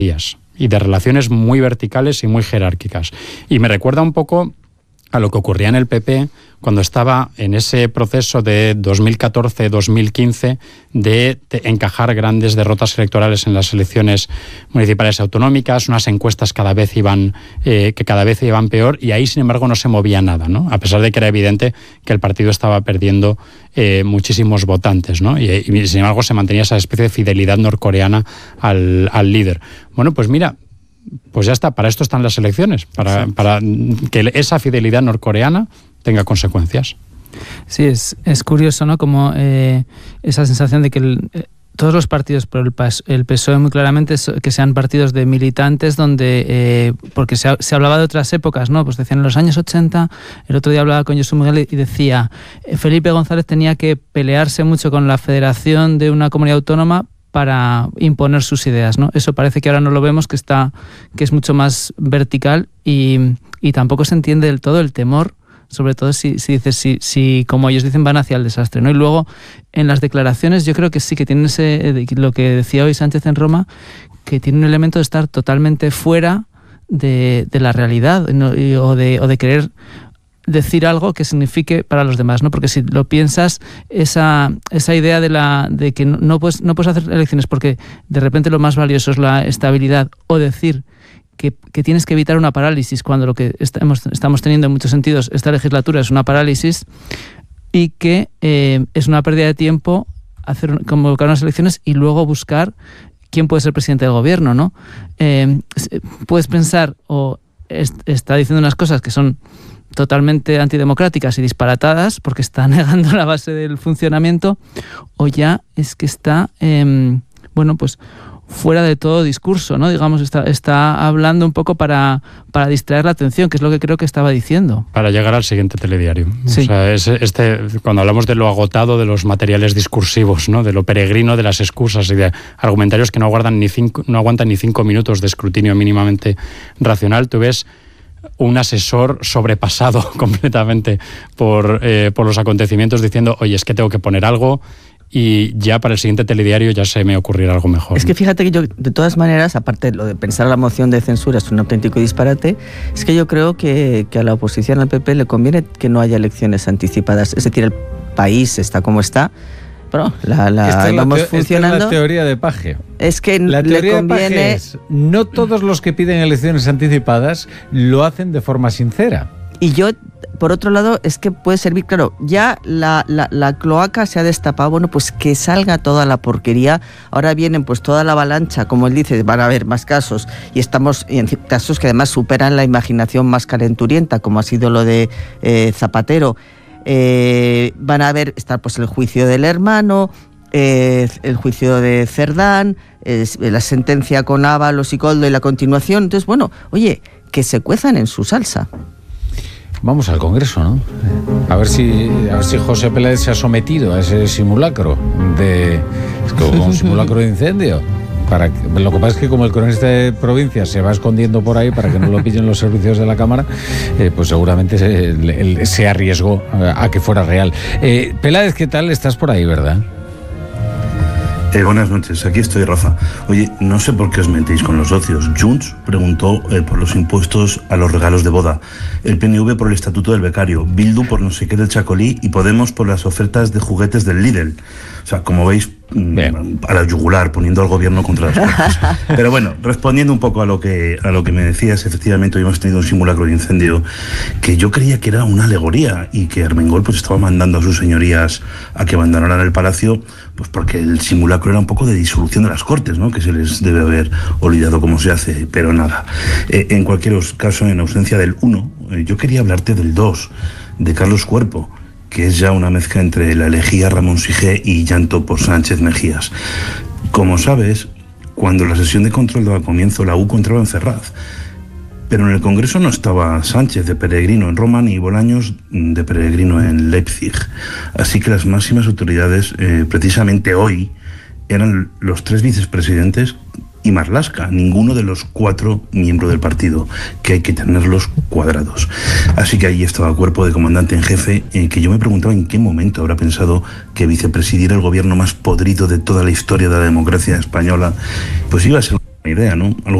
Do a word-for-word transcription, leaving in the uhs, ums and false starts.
y de relaciones muy verticales y muy jerárquicas. Y me recuerda un poco a lo que ocurría en el P P cuando estaba en ese proceso de dos mil catorce dos mil quince de, de encajar grandes derrotas electorales en las elecciones municipales autonómicas, unas encuestas cada vez iban eh, que cada vez iban peor, y ahí sin embargo no se movía nada, ¿no? A pesar de que era evidente que el partido estaba perdiendo eh, muchísimos votantes, ¿no? Y, y sin embargo se mantenía esa especie de fidelidad norcoreana al, al líder. Bueno, pues mira, pues ya está, para esto están las elecciones, para, sí. para que esa fidelidad norcoreana tenga consecuencias. Sí, es, es curioso, ¿no? Como eh, esa sensación de que el, eh, todos los partidos, pero el, el P S O E muy claramente, es, que sean partidos de militantes donde, eh, porque se, se hablaba de otras épocas, ¿no? Pues decían en los años ochenta, el otro día hablaba con Josu Miguel y decía, eh, Felipe González tenía que pelearse mucho con la federación de una comunidad autónoma para imponer sus ideas, ¿no? Eso parece que ahora no lo vemos, que está, que es mucho más vertical, y, y tampoco se entiende del todo el temor, sobre todo si, si dices, si, si como ellos dicen, van hacia el desastre, ¿no? Y luego en las declaraciones yo creo que sí que tienen ese, lo que decía hoy Sánchez en Roma, que tiene un elemento de estar totalmente fuera de, de la realidad, ¿no? y, o, de, o de querer decir algo que signifique para los demás, ¿no? Porque si lo piensas, esa, esa idea de la de que no, no puedes no puedes hacer elecciones porque de repente lo más valioso es la estabilidad, o decir que, que tienes que evitar una parálisis cuando lo que estamos, estamos teniendo en muchos sentidos esta legislatura es una parálisis, y que eh, es una pérdida de tiempo hacer convocar unas elecciones y luego buscar quién puede ser presidente del gobierno, ¿no? Eh, puedes pensar, o est, está diciendo unas cosas que son totalmente antidemocráticas y disparatadas porque está negando la base del funcionamiento, o ya es que está eh, bueno, pues fuera de todo discurso, ¿no? Digamos, está, está hablando un poco para, para distraer la atención, que es lo que creo que estaba diciendo. Para llegar al siguiente telediario. Sí. O sea, es este, cuando hablamos de lo agotado de los materiales discursivos, ¿no? De lo peregrino de las excusas y de argumentarios que no aguardan ni cinco, no aguantan ni cinco minutos de escrutinio mínimamente racional, tú ves un asesor sobrepasado completamente por, eh, por los acontecimientos, diciendo, oye, es que tengo que poner algo, y ya para el siguiente telediario ya se me ocurrirá algo mejor. Es que fíjate que yo, de todas maneras, aparte de lo de pensar la moción de censura es un auténtico disparate, es que yo creo que, que a la oposición, al P P, le conviene que no haya elecciones anticipadas. Es decir, el país está como está, pero la, la esta es vamos la te- funcionando. Esta es la teoría de Paje. Es que la le teoría conviene... de Paje es, no todos los que piden elecciones anticipadas lo hacen de forma sincera. Y yo, por otro lado, es que puede servir, claro, ya la, la, la cloaca se ha destapado, bueno, pues que salga toda la porquería. Ahora vienen pues toda la avalancha, como él dice, van a haber más casos, y estamos en casos que además superan la imaginación más calenturienta, como ha sido lo de eh, Zapatero. Eh, van a ver, estar pues el juicio del hermano, eh, el juicio de Cerdán, eh, la sentencia con Ábalos y Koldo y la continuación. Entonces, bueno, oye, que se cuezan en su salsa. Vamos al Congreso, ¿no? A ver si, a ver si José Peláez se ha sometido a ese simulacro de, es como un simulacro de incendio. Para, lo que pasa es que como el cronista de provincia se va escondiendo por ahí para que no lo pillen los servicios de la Cámara, eh, pues seguramente se, se arriesgó a, a que fuera real. Eh, Peláez, ¿qué tal? Estás por ahí, ¿verdad? Eh, buenas noches, aquí estoy, Rafa. Oye, no sé por qué os metéis con los socios. Junts preguntó eh, por los impuestos a los regalos de boda, el P N V por el estatuto del becario, Bildu por no sé qué del Chacolí y Podemos por las ofertas de juguetes del Lidl. O sea, como veis, Bien. a la yugular, poniendo al gobierno contra las cosas. Pero bueno, respondiendo un poco a lo que a lo que me decías, efectivamente hoy hemos tenido un simulacro de incendio que yo creía que era una alegoría y que Armengol pues estaba mandando a sus señorías a que abandonaran el palacio, pues porque el simulacro era un poco de disolución de las Cortes, ¿no? Que se les debe haber olvidado cómo se hace, pero nada. Eh, en cualquier caso, en ausencia del uno, eh, yo quería hablarte del dos, de Carlos Cuerpo, que es ya una mezcla entre la elegía Ramón Sigé y llanto por Sánchez Mejías. Como sabes, cuando la sesión de control daba comienzo, la U C O entraba en Ferraz, pero en el Congreso no estaba Sánchez de peregrino en Roma ni Bolaños de peregrino en Leipzig. Así que las máximas autoridades, eh, precisamente hoy, eran los tres vicepresidentes y Marlaska, ninguno de los cuatro miembros del partido, que hay que tenerlos cuadrados. Así que ahí estaba Cuerpo de comandante en jefe, eh, que yo me preguntaba en qué momento habrá pensado que vicepresidir el gobierno más podrido de toda la historia de la democracia española, pues iba a ser idea, ¿no? Algo